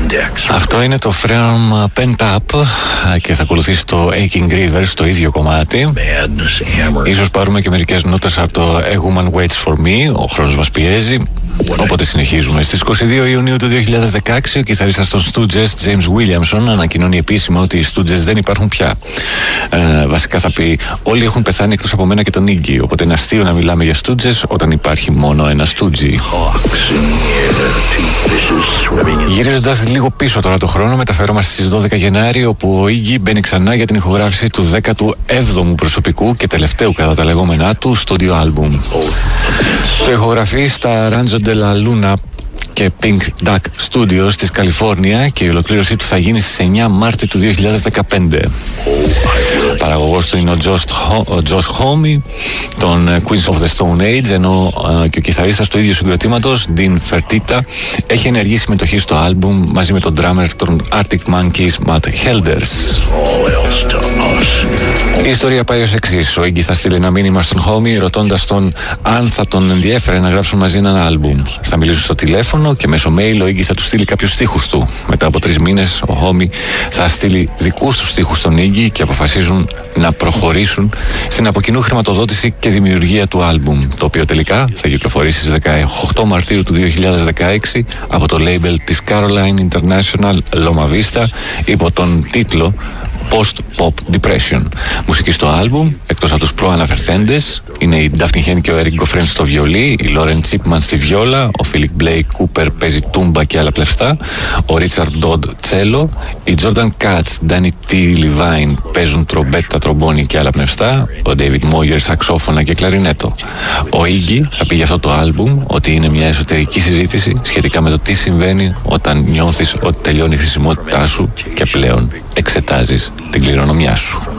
Αυτό είναι το From Pent Up και θα ακολουθήσει το Aching Rivers, το ίδιο κομμάτι. Ίσως πάρουμε και μερικές νότες από το A Woman Waits For Me, ο χρόνος μας πιέζει. Οπότε συνεχίζουμε. Στις 22 Ιουνίου του 2016 ο κιθαρίστας των Stooges, James Williamson, ανακοινώνει επίσημα ότι οι Stooges δεν υπάρχουν πια. Βασικά θα πει όλοι έχουν πεθάνει εκτός από μένα και τον Iggy, οπότε είναι αστείο να μιλάμε για Stooges όταν υπάρχει μόνο ένα Stoogie. Γυρίζοντας λίγο πίσω τώρα το χρόνο, μεταφέρομαστε στις 12 Γενάρη, όπου ο Iggy μπαίνει ξανά για την ηχογράφηση του 17ου προσωπικού και τελευταίου κατά τα λεγόμενά του στούντιο άλμπουμ. Το ηχογραφεί στα Rancho de la Luna και Pink Duck Studios της Καλιφόρνια και η ολοκλήρωσή του θα γίνει στις 9 Μάρτη του 2015. Παραγωγός του είναι ο Josh Homme, των Queens of the Stone Age, ενώ και ο κιθαρίστας του ίδιου συγκροτήματος, Dean Fertitta, έχει ενεργή συμμετοχή στο άλμπουμ μαζί με τον drummer των Arctic Monkeys, Matt Helders. Η ιστορία πάει ως εξής. Ο Iggy θα στείλει ένα μήνυμα στον Homme ρωτώντας τον αν θα τον ενδιέφερε να γράψουν μαζί ένα άλμπουμ. Θα μιλήσουν στο τηλέφωνο και μέσω mail ο Iggy θα του στείλει κάποιους στίχους του. Μετά από 3 μήνες ο Homme θα στείλει δικούς του στίχους στον Iggy και αποφασίζουν να προχωρήσουν στην από κοινού χρηματοδότηση και δημιουργία του άλμπουμ, το οποίο τελικά θα κυκλοφορήσει στις 18 Μαρτίου του 2016 από το label της Caroline International Loma Vista υπό τον τίτλο Post-Pop Depression. Μουσική στο άλμπουμ, εκτός από τους προαναφερθέντες, είναι η Daphne Henke και ο Eric Goffren στο βιολί, η Lauren Chipman στη βιόλα, ο Philip Blake Cooper παίζει τούμπα και άλλα πλευστά, ο Richard Dodd τσέλο, η Jordan Katz, Danny T. Levine παίζουν τρομπέτα, τρομπόνι και άλλα πνευστά, ο David Moyer σαξόφωνα και κλαρινέτο. Ο Iggy θα πει για αυτό το άλμπουμ ότι είναι μια εσωτερική συζήτηση σχετικά με το τι συμβαίνει όταν νιώθεις ότι τελειώνει η χρησιμότητά σου και πλέον εξετάζεις την κληρονομιά σου.